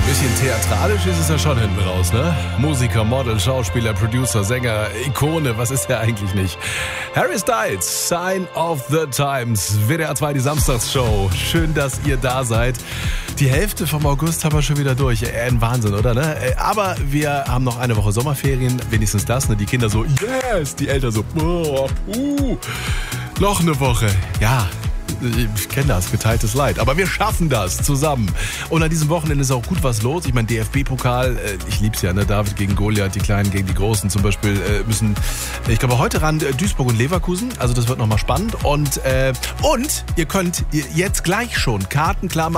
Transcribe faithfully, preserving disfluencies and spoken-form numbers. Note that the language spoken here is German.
Bisschen theatralisch ist es ja schon hinten raus, ne? Musiker, Model, Schauspieler, Producer, Sänger, Ikone, was ist er eigentlich nicht? Harry Styles, Sign of the Times, W D R zwei, die Samstagsshow. Schön, dass ihr da seid. Die Hälfte vom August haben wir schon wieder durch. Ein Wahnsinn, oder? Ne? Aber wir haben noch eine Woche Sommerferien, wenigstens das. Ne? Die Kinder so, yes, die Eltern so, oh, uh, noch eine Woche. Ja, ich kenne das, geteiltes Leid. Aber wir schaffen das zusammen. Und an diesem Wochenende ist auch gut was los. Ich meine, D F B-Pokal, ich lieb's ja, ne? David gegen Goliath, die Kleinen gegen die Großen zum Beispiel müssen, ich glaube, heute ran Duisburg und Leverkusen. Also das wird nochmal spannend. Und, äh, und ihr könnt jetzt gleich schon Karten klar machen.